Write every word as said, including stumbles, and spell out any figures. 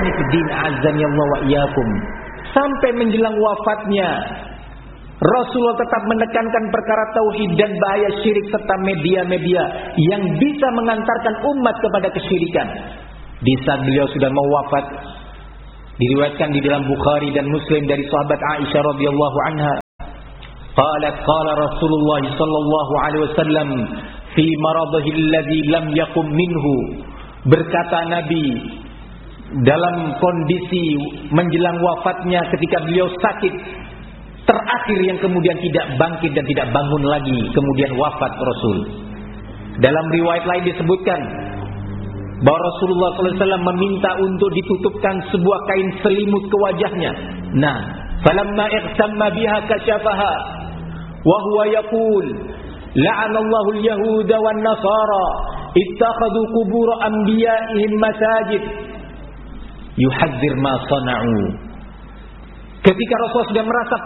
ikhwani fiddin azani Allah wa iyyakum, sampai menjelang wafatnya Rasulullah tetap menekankan perkara tauhid dan bahaya syirik serta media-media yang bisa mengantarkan umat kepada kesyirikan. Di saat beliau sudah mau wafat, diriwayatkan di dalam Bukhari dan Muslim dari sahabat Aisyah radhiyallahu anha, qalat qala Rasulullah sallallahu alaihi wasallam fi maradhihi alladhi lam yaqum minhu, berkata Nabi dalam kondisi menjelang wafatnya ketika beliau sakit terakhir yang kemudian tidak bangkit dan tidak bangun lagi, kemudian wafat Rasul. Dalam riwayat lain disebutkan bahwa Rasulullah sallallahu alaihi wasallam meminta untuk ditutupkan sebuah kain selimut ke wajahnya. Nah, falamma ihtamma biha kashafaha wa huwa yaqul la'anallahu al-yahuda wan nasara ittakhadhu qubur anbiya'ihim masajid yuhadzir ma sana'u. Ketika Rasulullah sudah merasa